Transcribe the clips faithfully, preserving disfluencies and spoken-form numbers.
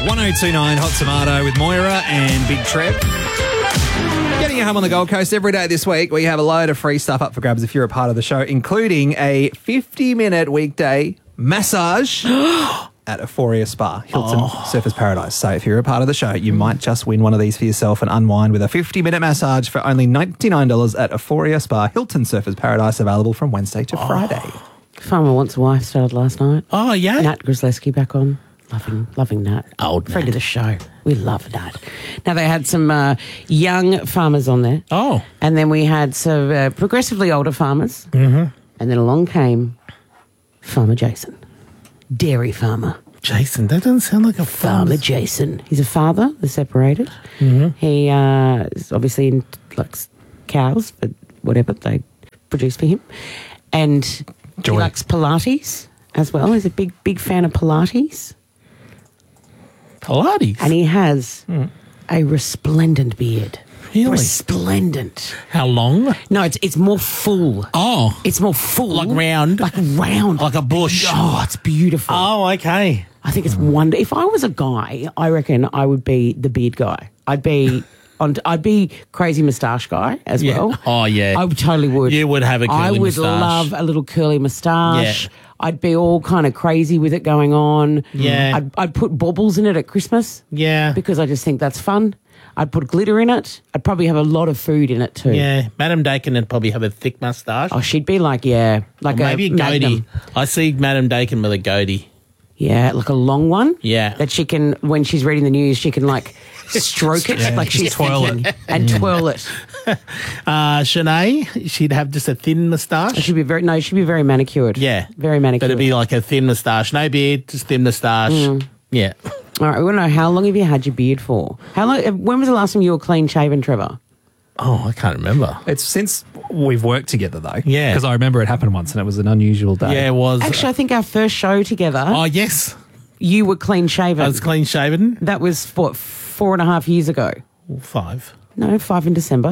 one oh two nine Hot Tomato with Moira and Big Trev. Getting you home on the Gold Coast every day this week. We have a load of free stuff up for grabs if you're a part of the show, including a fifty-minute weekday massage at Euphoria Spa, Hilton oh. Surfers Paradise. So if you're a part of the show, you might just win one of these for yourself and unwind with a fifty-minute massage for only ninety-nine dollars at Euphoria Spa, Hilton Surfers Paradise, available from Wednesday to oh. Friday. Farmer Wants a Wife started last night. Oh, yeah? Nat Grzelski back on. Loving, loving Nat. Old Friend Nat. of the show. We love Nat. Now, they had some uh, young farmers on there. Oh. And then we had some uh, progressively older farmers. Mm-hmm. And then along came Farmer Jason. Dairy farmer. Jason, that doesn't sound like a Farmer farmer. Jason. He's a father. They're separated. Mm-hmm. He uh, is obviously in, like, cows, but whatever they produce for him. And Joy. he likes Pilates as well. He's a big, big fan of Pilates. Pilates? And he has mm. a resplendent beard. Really? Resplendent. How long? No, it's it's more full. Oh. It's more full. Like round? Like round. Like a bush? Oh, it's beautiful. Oh, okay. I think it's wonderful. If I was a guy, I reckon I would be the beard guy. I'd be... On, I'd be crazy moustache guy as Yeah. well. Oh, yeah. I totally would. You would have a curly I would moustache. love a little curly moustache. Yeah. I'd be all kind of crazy with it going on. Yeah. I'd, I'd put baubles in it at Christmas. Yeah. Because I just think that's fun. I'd put glitter in it. I'd probably have a lot of food in it too. Yeah. Madam Dakin would probably have a thick moustache. Oh, she'd be like, yeah, like Or maybe a, a goatee. Magnum. I see Madam Dakin with a goatee. Yeah, like a long one. Yeah. That she can, when she's reading the news, she can like stroke it, Yeah, like just she's twirl it. thinking, and twirl it. Uh, Shanae, she'd have just a thin moustache. She'd be very, no, she'd be very manicured. Yeah. Very manicured. But it'd be like a thin moustache. No beard, just thin moustache. Mm. Yeah. All right, we want to know, how long have you had your beard for? How long? When was the last time you were clean shaven, Trevor? Oh, I can't remember. It's since we've worked together, though. Yeah. Because I remember it happened once and it was an unusual day. Yeah, it was. Actually, I think our first show together, Oh, yes. you were clean shaven. I was clean shaven. That was, what, four and a half years ago? Five. No, five in December.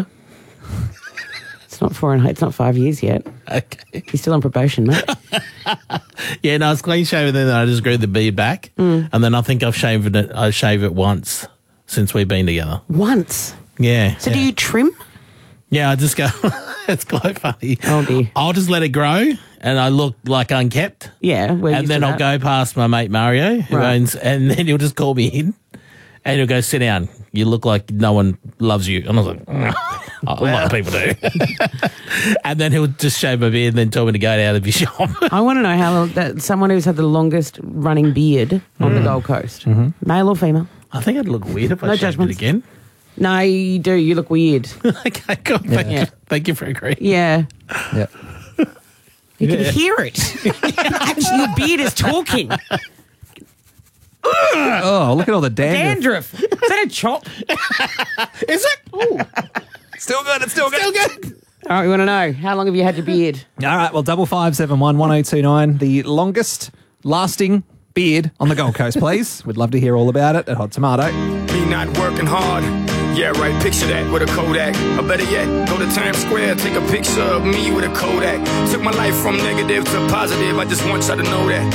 It's not four and a, it's not five years yet. Okay. You're still on probation, mate. Yeah, no, I was clean shaven, then I just grew the beard back. Mm. And then I think I've shaved it, I shave it once since we've been together. Once. Yeah. So yeah. do you trim? Yeah, I just go, it's quite funny. Oh, dear. I'll just let it grow and I look like unkept. Yeah. We're And used then to I'll that. go past my mate Mario, who Right. owns, and then he'll just call me in and he'll go, sit down. You look like no one loves you. And I was like, a lot of people do. And then he'll just shave my beard and then tell me to go out of his shop. I want to know how that someone who's had the longest running beard on the Gold Coast, Mm-hmm. male or female? I think I'd look weird if I No shaved it judgments. again. No, you do. You look weird. Okay, cool. Thank, Yeah. you. Thank you for agreeing. Yeah. Yeah. You can hear it. Actually, your beard is talking. Oh, look at all the dandruff. Dandruff. Is that a chop? Is it? Ooh. Still good. It's still good. Still good. All right, we want to know, how long have you had your beard? All right, well, double five seven one one zero two nine, the longest lasting beard on the Gold Coast, please. We'd love to hear all about it at Hot Tomato. Me not working hard. Yeah, right, picture that with a Kodak. Or better yet, go to Times Square, take a picture of me with a Kodak. Took my life from negative to positive, I just want y'all to know that.